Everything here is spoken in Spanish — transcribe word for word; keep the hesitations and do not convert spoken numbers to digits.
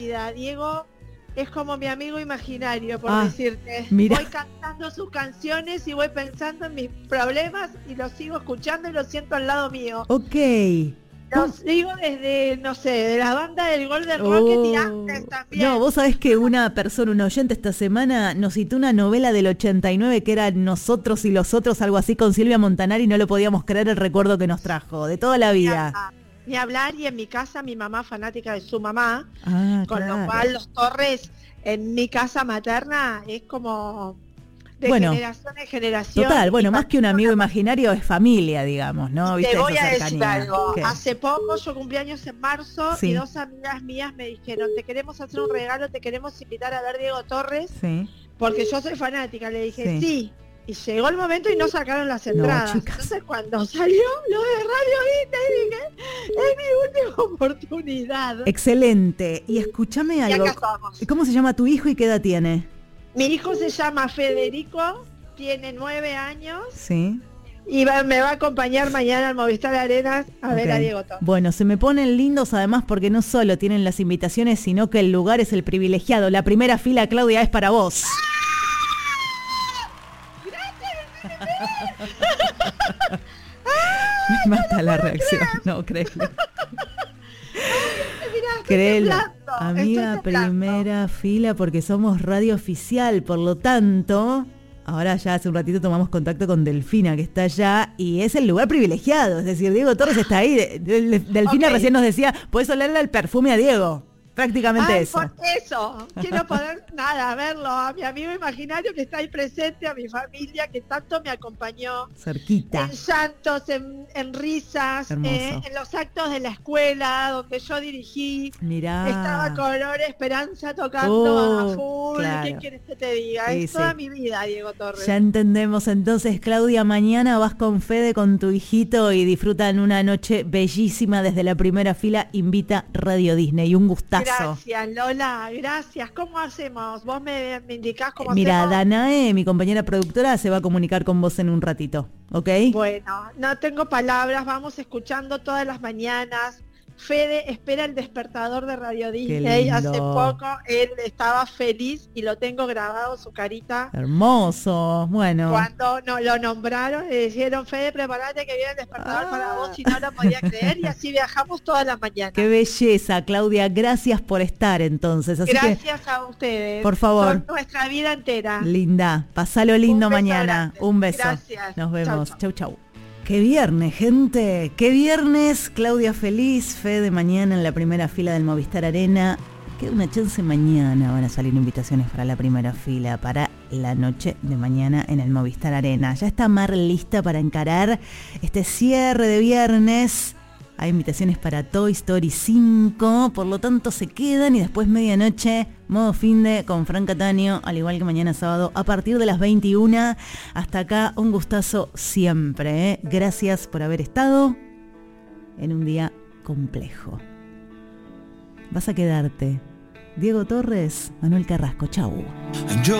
Diego es como mi amigo imaginario, por ah, decirte. Mira. Voy cantando sus canciones y voy pensando en mis problemas y los sigo escuchando y los siento al lado mío. Ok. Los digo desde, no sé, de la banda del Golden Rocket oh. y antes también. No, vos sabés que una persona, un oyente esta semana nos citó una novela del ochenta y nueve que era Nosotros y los Otros, algo así, con Silvia Montanari, y no lo podíamos creer el recuerdo que nos trajo, de toda la vida. Ya, ni hablar, y en mi casa mi mamá fanática de su mamá, ah, con claro. lo cual los Torres en mi casa materna es como de bueno, generación en generación. Total, bueno, más que un amigo imaginario es familia, digamos, ¿no? Te ¿Viste? voy esa a cercanía. decir algo, ¿Qué? hace poco yo cumplí años en marzo sí. y dos amigas mías me dijeron, te queremos hacer un regalo, te queremos invitar a ver Diego Torres, sí. porque yo soy fanática. Le dije, sí. sí. Y llegó el momento y no sacaron las entradas. No, chicas. Entonces cuando salió lo de Radio Disney dije, es mi última oportunidad. Excelente. Y escúchame algo. Y acá estamos. ¿Cómo se llama tu hijo y qué edad tiene? Mi hijo se llama Federico, tiene nueve años. Sí. Y va, me va a acompañar mañana al Movistar Arenas a okay. ver a Diego Torres. Bueno, se me ponen lindos además porque no solo tienen las invitaciones, sino que el lugar es el privilegiado. La primera fila, Claudia, es para vos. Me mata no la reacción, creer. no créelo. Créelo, amiga, primera fila porque somos radio oficial, por lo tanto, ahora ya hace un ratito tomamos contacto con Delfina que está allá y es el lugar privilegiado, es decir, Diego Torres está ahí. Delfina okay. recién nos decía, podés olerle el perfume a Diego. Prácticamente Ay, eso. Por eso, quiero poder, nada, verlo, a mi amigo imaginario que está ahí presente, a mi familia que tanto me acompañó. Cerquita. En llantos, en, en risas, eh, en los actos de la escuela donde yo dirigí. Mirá. Estaba Color Esperanza tocando oh, a full. claro. ¿Qué quieres que te diga? Sí, es toda sí. mi vida, Diego Torres. Ya entendemos. Entonces, Claudia, mañana vas con Fede, con tu hijito y disfrutan una noche bellísima desde la primera fila. Invita Radio Disney. Un gustazo. Gracias, Lola, gracias. ¿Cómo hacemos? Vos me, me indicás cómo Mira, hacemos. Danae, mi compañera productora, se va a comunicar con vos en un ratito, ¿ok? Bueno, no tengo palabras, vamos escuchando todas las mañanas. Fede espera el despertador de Radio Disney. Hace poco él estaba feliz y lo tengo grabado, su carita. Hermoso, bueno. Cuando no, lo nombraron, le dijeron, Fede, prepárate que viene el despertador ah. para vos, y no lo podía creer, y así viajamos todas las mañanas. Qué belleza, Claudia, gracias por estar entonces. Así gracias que, a ustedes. Por favor. Por nuestra vida entera. Linda, pasalo lindo Un beso mañana. grande. Un beso. Gracias. Nos vemos. Chau, chau. chau. Qué viernes, gente, qué viernes. Claudia feliz, Fede mañana en la primera fila del Movistar Arena. Queda una chance mañana, van a salir invitaciones para la primera fila, para la noche de mañana en el Movistar Arena. Ya está Mar lista para encarar este cierre de viernes. Hay invitaciones para Toy Story cinco, por lo tanto se quedan y después medianoche, modo finde con Fran Cataño, al igual que mañana sábado, a partir de las veintiuna. Hasta acá, un gustazo siempre, ¿eh? Gracias por haber estado en un día complejo. Vas a quedarte. Diego Torres, Manuel Carrasco, chau. Yo